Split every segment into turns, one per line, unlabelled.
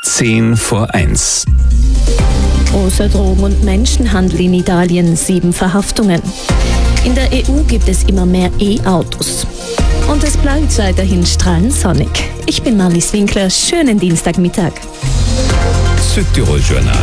10:10.
Großer Drogen- und Menschenhandel in Italien, 7 Verhaftungen. In der EU gibt es immer mehr E-Autos. Und es bleibt weiterhin strahlend sonnig. Ich bin Marlies Winkler, schönen Dienstagmittag.
Südtirol-Journal.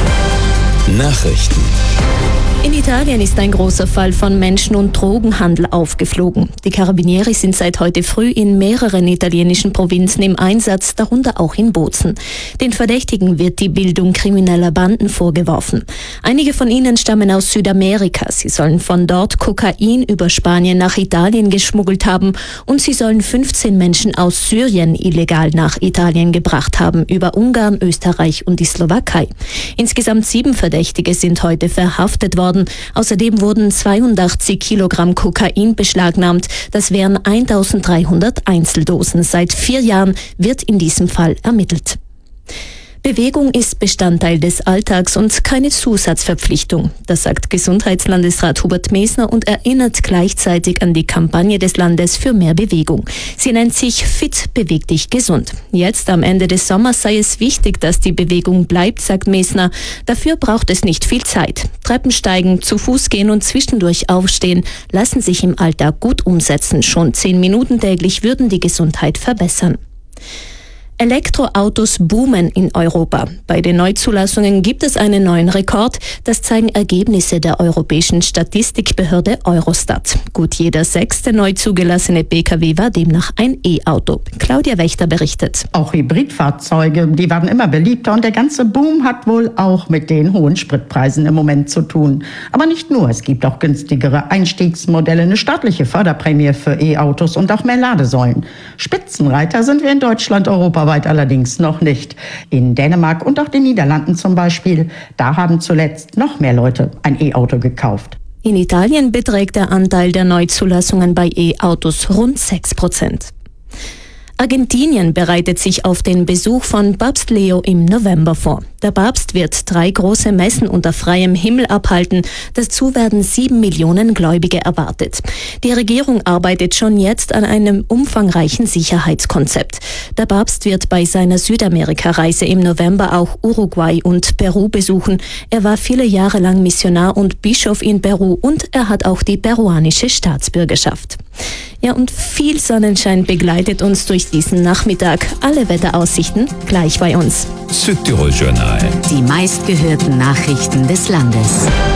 Nachrichten.
In Italien ist ein großer Fall von Menschen- und Drogenhandel aufgeflogen. Die Carabinieri sind seit heute früh in mehreren italienischen Provinzen im Einsatz, darunter auch in Bozen. Den Verdächtigen wird die Bildung krimineller Banden vorgeworfen. Einige von ihnen stammen aus Südamerika. Sie sollen von dort Kokain über Spanien nach Italien geschmuggelt haben und sie sollen 15 Menschen aus Syrien illegal nach Italien gebracht haben, über Ungarn, Österreich und die Slowakei. Insgesamt 7 Verdächtige sind heute verhaftet worden. Außerdem wurden 82 Kilogramm Kokain beschlagnahmt. Das wären 1300 Einzeldosen. Seit 4 Jahren wird in diesem Fall ermittelt. Bewegung ist Bestandteil des Alltags und keine Zusatzverpflichtung. Das sagt Gesundheitslandesrat Hubert Mesner und erinnert gleichzeitig an die Kampagne des Landes für mehr Bewegung. Sie nennt sich Fit, beweg dich gesund. Jetzt am Ende des Sommers sei es wichtig, dass die Bewegung bleibt, sagt Mesner. Dafür braucht es nicht viel Zeit. Treppen steigen, zu Fuß gehen und zwischendurch aufstehen lassen sich im Alltag gut umsetzen. Schon 10 Minuten täglich würden die Gesundheit verbessern. Elektroautos boomen in Europa. Bei den Neuzulassungen gibt es einen neuen Rekord. Das zeigen Ergebnisse der europäischen Statistikbehörde Eurostat. Gut jeder 6. neu zugelassene Pkw war demnach ein E-Auto. Claudia Wächter berichtet.
Auch Hybridfahrzeuge, die werden immer beliebter und der ganze Boom hat wohl auch mit den hohen Spritpreisen im Moment zu tun. Aber nicht nur, es gibt auch günstigere Einstiegsmodelle, eine staatliche Förderprämie für E-Autos und auch mehr Ladesäulen. Spitzenreiter sind wir in Deutschland, europaweit allerdings noch nicht. In Dänemark und auch den Niederlanden zum Beispiel, da haben zuletzt noch mehr Leute ein E-Auto gekauft.
In Italien beträgt der Anteil der Neuzulassungen bei E-Autos rund 6%. Argentinien bereitet sich auf den Besuch von Papst Leo im November vor. Der Papst wird 3 große Messen unter freiem Himmel abhalten. Dazu werden 7 Millionen Gläubige erwartet. Die Regierung arbeitet schon jetzt an einem umfangreichen Sicherheitskonzept. Der Papst wird bei seiner Südamerika-Reise im November auch Uruguay und Peru besuchen. Er war viele Jahre lang Missionar und Bischof in Peru und er hat auch die peruanische Staatsbürgerschaft. Ja, und viel Sonnenschein begleitet uns durch diesen Nachmittag. Alle Wetteraussichten gleich bei uns.
Südtirol-Journal.
Die meistgehörten Nachrichten des Landes.